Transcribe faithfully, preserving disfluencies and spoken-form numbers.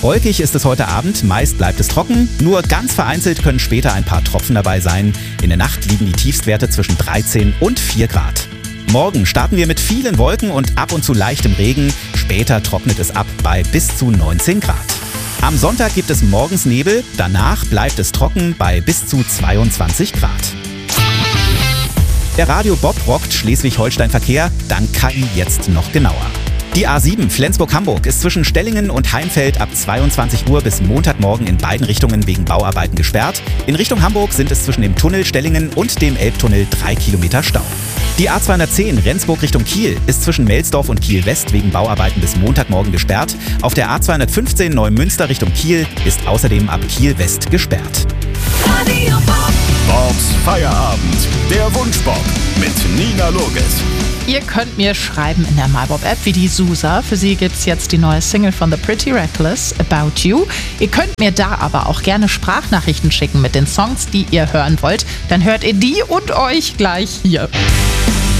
Wolkig ist es heute Abend, meist bleibt es trocken, nur ganz vereinzelt können später ein paar Tropfen dabei sein. In der Nacht liegen die Tiefstwerte zwischen dreizehn und vier Grad. Morgen starten wir mit vielen Wolken und ab und zu leichtem Regen. Später trocknet es ab bei bis zu neunzehn Grad. Am Sonntag gibt es morgens Nebel, danach bleibt es trocken bei bis zu zweiundzwanzig Grad. Der Radio Bob rockt Schleswig-Holstein-Verkehr, dank K I jetzt noch genauer. Die A sieben Flensburg-Hamburg ist zwischen Stellingen und Heimfeld ab zweiundzwanzig Uhr bis Montagmorgen in beiden Richtungen wegen Bauarbeiten gesperrt. In Richtung Hamburg sind es zwischen dem Tunnel Stellingen und dem Elbtunnel drei Kilometer Stau. Die A zweihundertzehn Rendsburg Richtung Kiel ist zwischen Melsdorf und Kiel West wegen Bauarbeiten bis Montagmorgen gesperrt. Auf der A zweihundertfünfzehn Neumünster Richtung Kiel ist außerdem ab Kiel West gesperrt. Radio Bob. Bobs Feierabend. Der Wunschbob mit Nina Loges. Ihr könnt mir schreiben in der MyBob-App wie die Susa. Für sie gibt's jetzt die neue Single von The Pretty Reckless, About You. Ihr könnt mir da aber auch gerne Sprachnachrichten schicken mit den Songs, die ihr hören wollt. Dann hört ihr die und euch gleich hier.